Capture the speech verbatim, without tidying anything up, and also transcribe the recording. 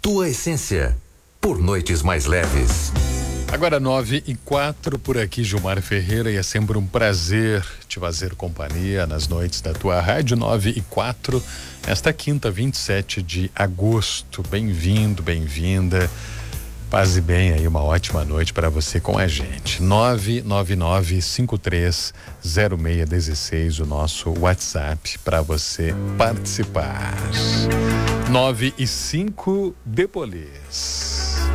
Tua essência, por noites mais leves. Agora nove e quatro por aqui, Gilmar Ferreira, e é sempre um prazer te fazer companhia nas noites da tua rádio. Nove e quatro, esta quinta, vinte e sete de agosto. Bem-vindo, bem-vinda. Paz e bem aí, uma ótima noite para você com a gente. nove nove nove cinco três zero seis um seis, o nosso WhatsApp para você participar. Nove e cinco, Depolis.